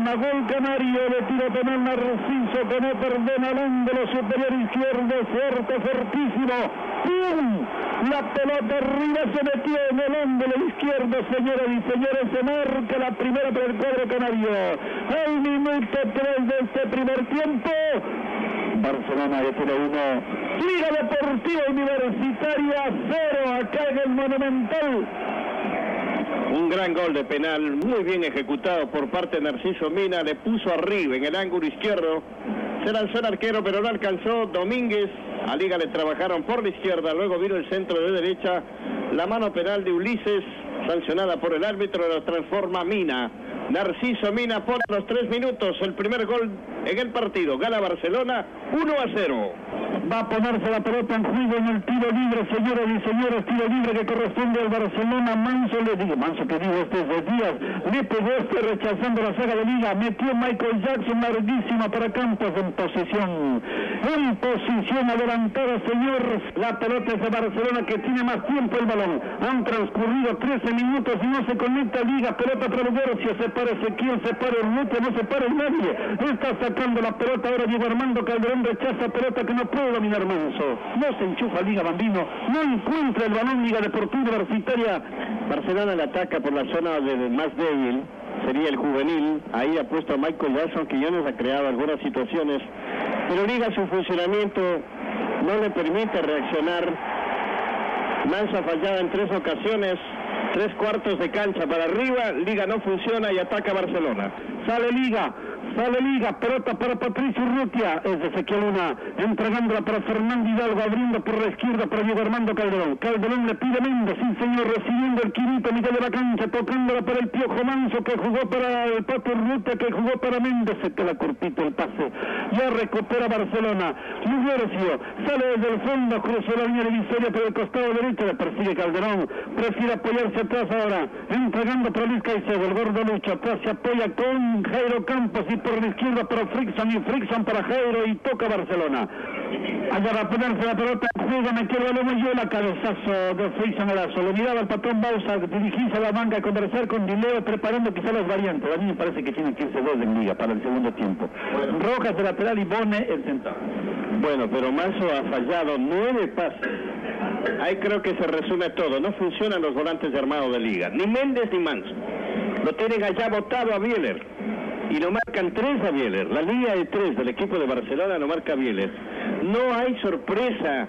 Barcelona, gol canario de tiro penal Narciso que no perdona al ángulo superior izquierdo, fuerte, fortísimo. ¡Pum! La pelota arriba se metió en el ángulo izquierdo, señoras y señores, se marca la primera para el cuadro canario. Al minuto 3 de este primer tiempo, Barcelona de 1-1, Liga Deportiva Universitaria 0, acá en el Monumental. Un gran gol de penal, muy bien ejecutado por parte de Narciso Mina, le puso arriba en el ángulo izquierdo, se lanzó el arquero pero no alcanzó. Domínguez, a Liga le trabajaron por la izquierda, luego vino el centro de derecha, la mano penal de Ulises, sancionada por el árbitro, lo transforma Mina. Narciso Mina pone los 3 minutos el primer gol en el partido, gana Barcelona 1-0. Va a ponerse la pelota en juego en el tiro libre, señoras y señores, tiro libre que corresponde al Barcelona. Manso le Díaz, le pegó rechazando la saga de Liga, metió Michael Jackson, larguísima para Campos en posición adelantada, señor. La pelota es de Barcelona que tiene más tiempo el balón. Han transcurrido 13 minutos y no se conecta Liga, pelota para Lugercio, se para Ezequiel, se para Urrutia, no se para nadie. Está sacando la pelota ahora Diego Armando Calderón, rechaza pelota que no puede dominar Manso. No se enchufa Liga Bambino, no encuentra el balón Liga Deportiva Universitaria. Barcelona le ataca por la zona más débil, sería el juvenil, ahí ha puesto a Michael Jackson, que ya nos ha creado algunas situaciones, pero Liga su funcionamiento no le permite reaccionar. Manso ha fallado en 3 ocasiones, 3/4 de cancha para arriba, Liga no funciona y ataca Barcelona. Sale Liga, pelota para Patricio Urrutia, es de Ezequiel Luna, entregándola para Fernando Hidalgo, abriendo por la izquierda para Diego Armando Calderón. Calderón le pide Méndez, sí señor, recibiendo el quinito a mitad de la cancha, tocándola para el Piojo Manso, que jugó para el Pato Urrutia, que jugó para Méndez, se queda cortito el pase. Ya recupera Barcelona. Lugercio sale desde el fondo, cruzó la línea divisoria por el costado derecho, le persigue Calderón, prefiere apoyarse atrás ahora, entregando para Luis Caicedo, el gordo Lucho, atrás se apoya con Jairo Campos y por la izquierda para Frickson y Frickson para Jairo y toca Barcelona. Allá va a ponerse la pelota en juego, metió el balón y yo la cabezazo de Frickson al lazo. Lo miraba el patrón Bausa dirigirse a la manga a conversar con Dileo, preparando quizá las variantes. A mí me parece que tiene que irse 2 en Liga para el segundo tiempo. Rojas de lateral y Bone el central. Bueno, pero Manso ha fallado 9 pases. Ahí creo que se resume todo. No funcionan los volantes de armado de Liga, ni Méndez ni Manso. Lo tienen allá botado a Bieler y no marcan 3 a Bieler. La línea de 3 del equipo de Barcelona no marca a Bieler. No hay sorpresa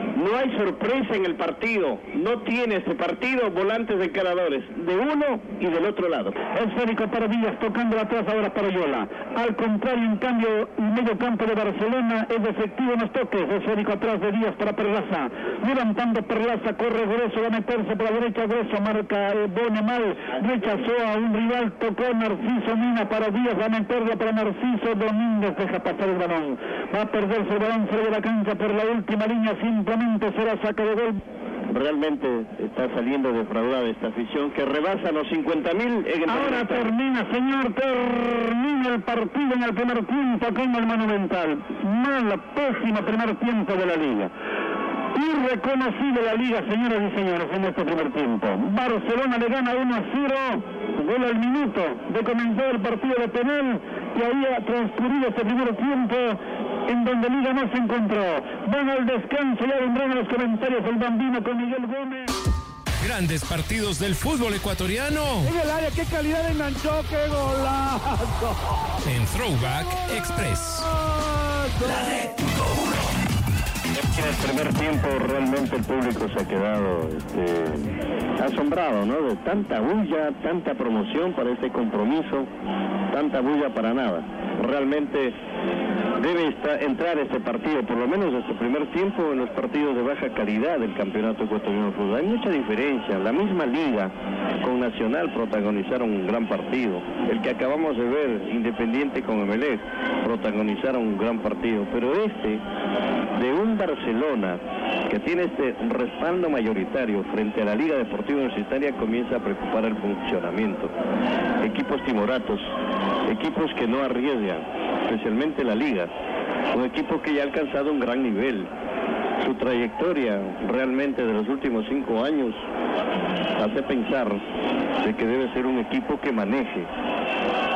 en el partido. No tiene este partido volantes encaradores de uno y del otro lado. Esférico para Díaz, tocando atrás ahora para Yola. Al contrario, en cambio, el medio campo de Barcelona es efectivo en los toques. Esférico atrás de Díaz para Perlaza. Levantando Perlaza, corre Grueso, va a meterse por la derecha, Grueso marca Bone mal, rechazó a un rival, tocó Narciso Mina para Díaz, va a meterla para Narciso, Domínguez deja pasar el balón. Va a perderse el balón fuera de la cancha por la última línea, simplemente será saque de gol. Realmente está saliendo defraudada esta afición que rebasa los 50.000 en el Ahora termina, señor, termina el partido en el primer tiempo acá en el Monumental. Mala, pésima primer tiempo de la Liga. Irreconocible la Liga, señoras y señores, en este primer tiempo. Barcelona le gana 1-0, gol al minuto de comenzar el partido de penal, que había transcurrido este primer tiempo en donde Liga no se encontró. Van al descanso, ya vendrán a los comentarios el Bambino con Miguel Gómez. Grandes partidos del fútbol ecuatoriano. En el área, qué calidad enganchó, qué golazo. En Throwback Express. En el primer tiempo realmente el público se ha quedado asombrado, ¿no? De tanta bulla, tanta promoción para este compromiso, tanta bulla para nada. Realmente debe entrar este partido, por lo menos este primer tiempo, en los partidos de baja calidad del campeonato ecuatoriano de fútbol. Hay mucha diferencia. La misma Liga con Nacional protagonizaron un gran partido. El que acabamos de ver, Independiente con Emelec, protagonizaron un gran partido. Pero de un Barcelona que tiene este respaldo mayoritario frente a la Liga Deportiva Universitaria, comienza a preocupar el funcionamiento. Equipos timoratos, equipos que no arriesgan, especialmente la Liga, un equipo que ya ha alcanzado un gran nivel. Su trayectoria realmente de los últimos 5 años hace pensar de que debe ser un equipo que maneje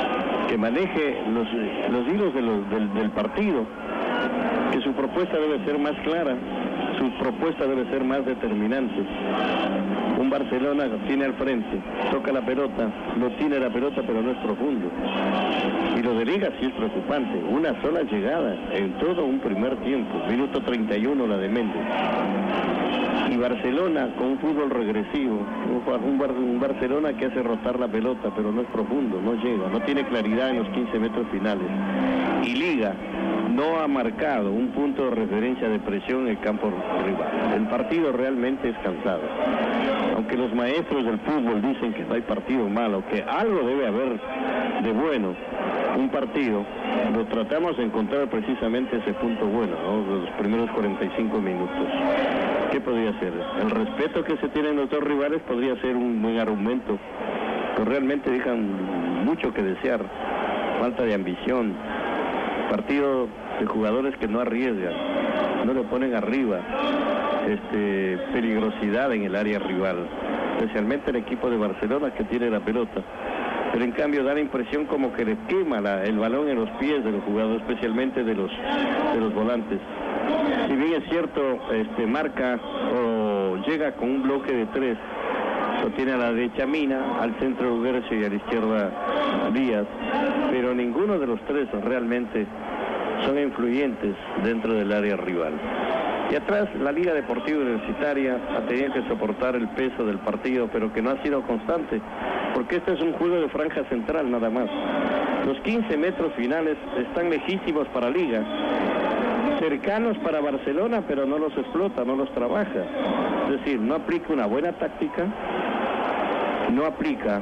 que maneje los hilos del partido, que su propuesta debe ser más clara, su propuesta debe ser más determinante. Un Barcelona tiene al frente, toca la pelota, no tiene la pelota pero no es profundo. Y lo de Liga sí es preocupante, una sola llegada en todo un primer tiempo, minuto 31 la de Méndez. Y Barcelona con un fútbol regresivo, un Barcelona que hace rotar la pelota pero no es profundo, no llega, no tiene claridad en los 15 metros finales. Y Liga no ha marcado un punto de referencia de presión en el campo rival. El partido realmente es cansado. Aunque los maestros del fútbol dicen que no hay partido malo, que algo debe haber de bueno, un partido, lo tratamos de encontrar precisamente ese punto bueno, ¿no? Los primeros 45 minutos. ¿Qué podría ser? El respeto que se tienen los dos rivales podría ser un buen argumento, pero realmente dejan mucho que desear, falta de ambición, partido de jugadores que no arriesgan, no le ponen arriba, peligrosidad en el área rival, especialmente el equipo de Barcelona que tiene la pelota, pero en cambio da la impresión como que le quema el balón en los pies de los jugadores, especialmente de los volantes. Si bien es cierto, marca o llega con un bloque de 3, lo tiene a la derecha Mina, al centro Uguercio y a la izquierda Díaz, pero ninguno de los tres realmente son influyentes dentro del área rival. Y atrás la Liga Deportiva Universitaria ha tenido que soportar el peso del partido, pero que no ha sido constante, porque este es un juego de franja central nada más. Los 15 metros finales están lejísimos para Liga, cercanos para Barcelona, pero no los explota, no los trabaja. Es decir, no aplica una buena táctica, no aplica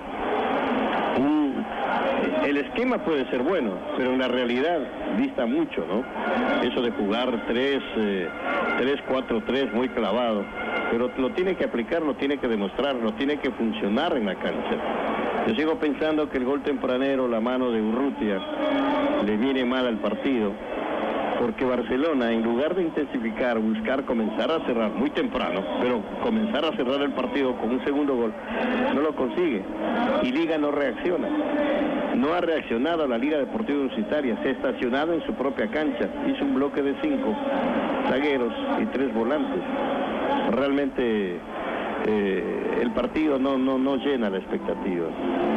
el esquema puede ser bueno, pero en la realidad dista mucho, ¿no? Eso de jugar 3-4-3 muy clavado, pero lo tiene que aplicar, lo tiene que demostrar, lo tiene que funcionar en la cancha. Yo sigo pensando que el gol tempranero, la mano de Urrutia, le viene mal al partido, porque Barcelona, en lugar de intensificar, buscar comenzar a cerrar muy temprano, pero comenzar a cerrar el partido con un segundo gol, no lo consigue. Y Liga no reacciona. No ha reaccionado a la Liga Deportiva Universitaria, se ha estacionado en su propia cancha, hizo un bloque de 5 zagueros y 3 volantes. Realmente el partido no llena la expectativa.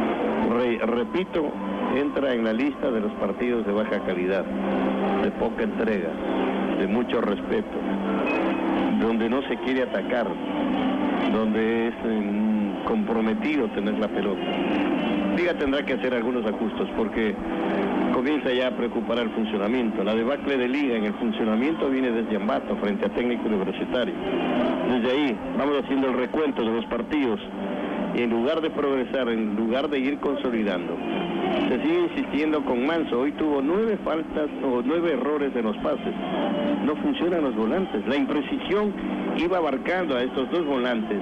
Repito, entra en la lista de los partidos de baja calidad, de poca entrega, de mucho respeto, donde no se quiere atacar, donde es comprometido tener la pelota. Liga tendrá que hacer algunos ajustes porque comienza ya a preocupar el funcionamiento. La debacle de Liga en el funcionamiento viene desde Ambato frente a Técnico Universitario. Desde ahí vamos haciendo el recuento de los partidos y en lugar de progresar, en lugar de ir consolidando, se sigue insistiendo con Manso. Hoy tuvo 9 faltas o 9 errores en los pases. No funcionan los volantes. La imprecisión iba abarcando a estos 2 volantes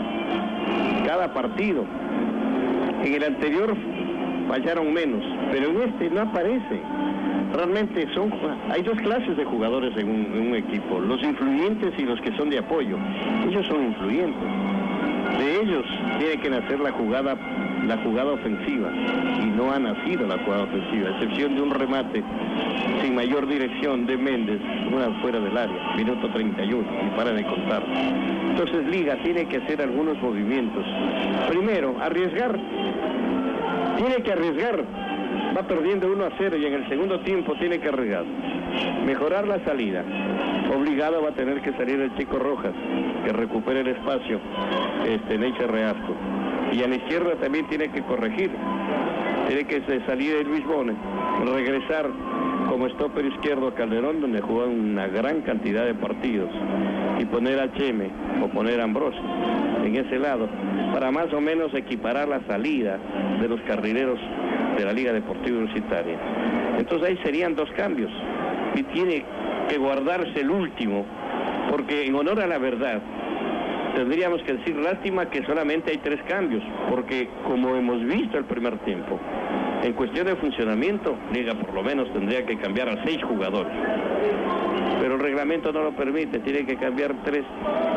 cada partido. En el anterior fallaron menos, pero en este no aparece. Realmente hay 2 clases de jugadores en un equipo, los influyentes y los que son de apoyo. Ellos son influyentes. De ellos tiene que nacer la jugada ofensiva, y no ha nacido la jugada ofensiva, a excepción de un remate sin mayor dirección de Méndez, una fuera del área, minuto 31, y para de contar. Entonces Liga tiene que hacer algunos movimientos. Primero, arriesgar. Tiene que arriesgar. Va perdiendo 1-0 y en el segundo tiempo tiene que arriesgar. Mejorar la salida. Obligado va a tener que salir el Chico Rojas, que recupere el espacio, Neiche Reasco. Y a la izquierda también tiene que corregir. Tiene que salir el Luis Bone, regresar como stopper izquierdo a Calderón, donde jugó una gran cantidad de partidos, y poner a Cheme o poner a Ambrosio en ese lado, para más o menos equiparar la salida de los carrileros de la Liga Deportiva Universitaria. Entonces ahí serían 2 cambios, y tiene que guardarse el último, porque en honor a la verdad, tendríamos que decir, lástima que solamente hay 3 cambios, porque como hemos visto el primer tiempo, en cuestión de funcionamiento, Liga por lo menos tendría que cambiar a 6 jugadores. Pero el reglamento no lo permite, tiene que cambiar 3.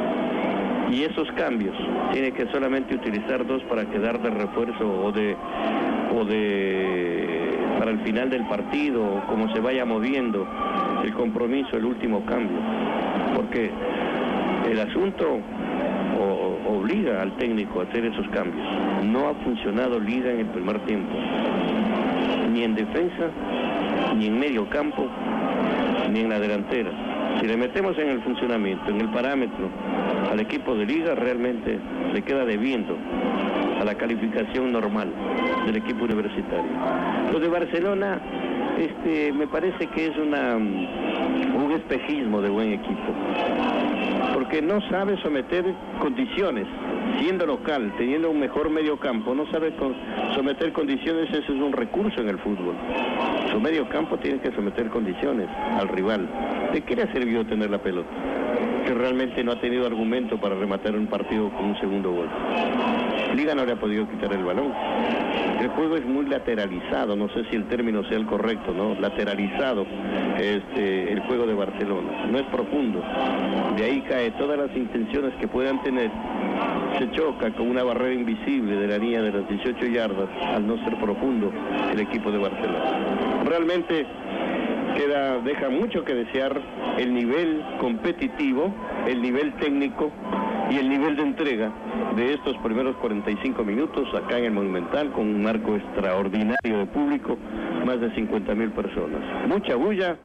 Y esos cambios, tiene que solamente utilizar 2 para quedar de refuerzo o de para el final del partido, o cómo se vaya moviendo el compromiso, el último cambio, porque el asunto obliga al técnico a hacer esos cambios. No ha funcionado Liga en el primer tiempo, ni en defensa, ni en medio campo, ni en la delantera. Si le metemos en el funcionamiento, en el parámetro al equipo de Liga, realmente le queda debiendo a la calificación normal del equipo universitario. Lo de Barcelona, me parece que es un espejismo de buen equipo, porque no sabe someter condiciones, siendo local, teniendo un mejor medio campo, no sabe someter condiciones. Ese es un recurso en el fútbol. Su medio campo tiene que someter condiciones al rival. ¿De qué le ha servido tener la pelota? Que realmente no ha tenido argumento para rematar un partido con un segundo gol. Liga no le ha podido quitar el balón. El juego es muy lateralizado, no sé si el término sea el correcto, ¿no? Lateralizado, el juego de Barcelona. No es profundo. De ahí cae todas las intenciones que puedan tener. Se choca con una barrera invisible de la línea de las 18 yardas, al no ser profundo el equipo de Barcelona. Realmente deja mucho que desear el nivel competitivo, el nivel técnico y el nivel de entrega de estos primeros 45 minutos acá en el Monumental, con un marco extraordinario de público, más de 50.000 personas. Mucha bulla.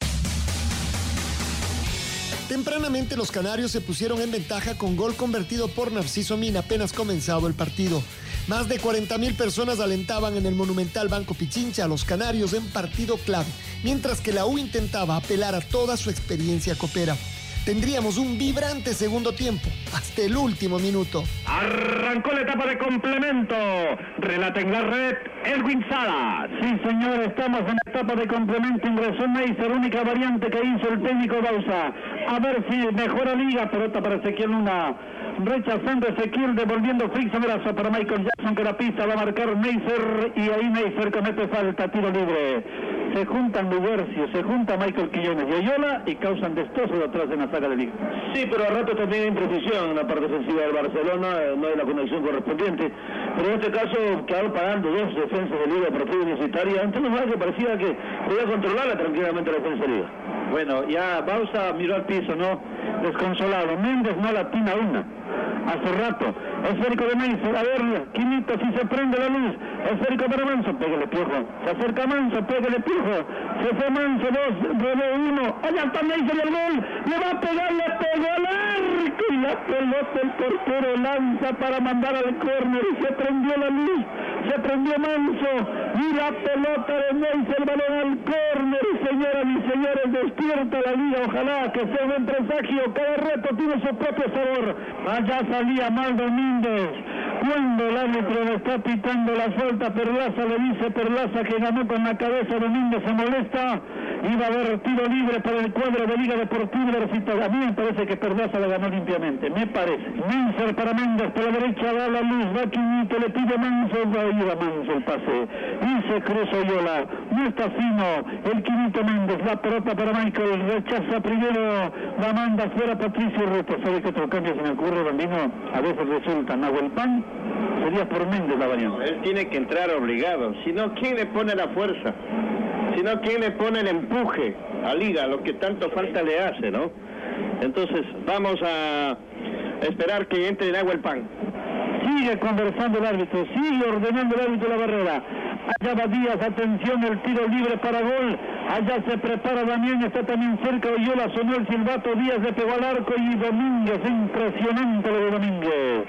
Tempranamente los canarios se pusieron en ventaja con gol convertido por Narciso Mina apenas comenzado el partido. Más de 40.000 personas alentaban en el Monumental Banco Pichincha a los canarios en partido clave, mientras que la U intentaba apelar a toda su experiencia copera. Tendríamos un vibrante segundo tiempo, hasta el último minuto. Arrancó la etapa de complemento. Relata en la red Edwin Salas. Sí, señor, estamos en la etapa de complemento. Ingresó Meiser, única variante que hizo el técnico Bausa. A ver si mejora Liga. Pelota para Ezequiel Luna. Rechazando Ezequiel, devolviendo Frickson, brazo para Michael Jackson, que la pista va a marcar Meiser, y ahí Meiser comete falta, tiro libre. Se juntan Lugercio, se junta Michael Quillones y Oyola y causan destrozos atrás en la saga de Liga. Sí, pero a rato también hay imprecisión en la parte defensiva del Barcelona, no hay la conexión correspondiente. Pero en este caso quedaron pagando dos defensas de Liga Deportiva Universitaria. Antes no que parecía que podía controlarla tranquilamente la defensa de Liga. Bueno, ya Bausa miró al piso, ¿no? Desconsolado. Méndez no la atina una. Hace rato. Esférico de Meiser. A ver, Quinito, si se prende la luz. Esférico para Manso. Pégale, Piojo. Se acerca Manso. Pégale, Piojo. Se fue Manso. 2, Rebe 1. Allá está Meiser, el gol. Le va a pegar, le pegó al arco. Y la pelota el portero lanza para mandar al córner. Y se prendió la luz. Se prendió Manso. Y la pelota de Meiser, el balón al córner. Señoras y señores, despierta la Liga. Ojalá que sea un buen presagio. Cada reto tiene su propio sabor. Allá salía mal Domínguez. Cuando el árbitro le está pitando la falta, Perlaza le dice Perlaza que ganó con la cabeza. Domínguez se molesta. Iba a haber tiro libre para el cuadro de Liga Deportiva Universitaria. A mí me parece que Perlaza la ganó limpiamente. Me parece. Meiser para Méndez. Por la derecha da la luz. Va Quinito. Le pide Manso. Ahí va Manso el pase. Y se cruza Oyola. No está fino. El Quinito Méndez. La pelota para Michael. Rechaza primero. La manda fuera Patricio Ruta. ¿Sabe qué otro cambio se me ocurre, Bambino? A veces resulta Nahuel Pan. Sería por Méndez la variante. Él tiene que entrar obligado. Si no, ¿quién le pone la fuerza? Si no, ¿quién le pone el empuje a Liga? Lo que tanto falta le hace, ¿no? Entonces, vamos a esperar que entre Nahuel Pan. Sigue conversando el árbitro, sigue ordenando el árbitro la barrera. Allá va Díaz, atención, el tiro libre para gol. Allá se prepara Damián, está también cerca Oyola, sonó el silbato, Díaz le pegó al arco y Domínguez, impresionante lo de Domínguez.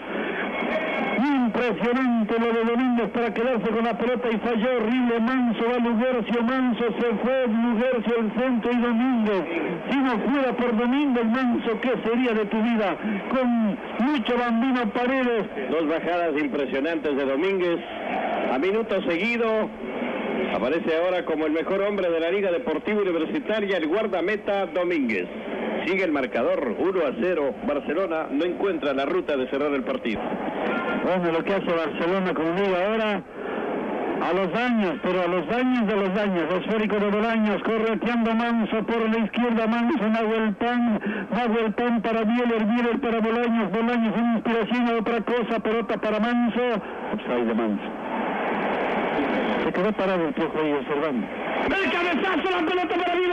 Impresionante lo de Domínguez para quedarse con la pelota y falló horrible. Manso va Lugercio, Manso se fue, Lugercio el centro y Domínguez. Si no fuera por Domínguez, Manso, ¿qué sería de tu vida? Con mucho Bambino Paredes. Dos bajadas impresionantes de Domínguez. A minuto seguido aparece ahora como el mejor hombre de la Liga Deportiva Universitaria el guardameta Domínguez. Sigue el marcador 1-0. Barcelona no encuentra la ruta de cerrar el partido. Bueno, lo que hace Barcelona con Liga ahora, a los años, pero a los años de los años, esférico de Bolaños, correteando Manso por la izquierda, Manso, Nahuel Pan para Bieler para Bolaños, Bolaños en inspiración a otra cosa, pelota para Manso, offside de Manso. Se quedó parado el Piojo ahí observando. El cabezazo, la pelota para arriba.